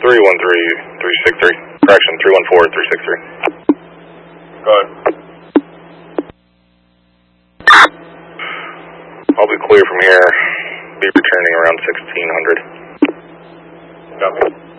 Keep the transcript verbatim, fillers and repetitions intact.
three one three, three six three. Correction, three one four, three six three. Go ahead. I'll be clear from here. Be returning around sixteen hundred. Copy.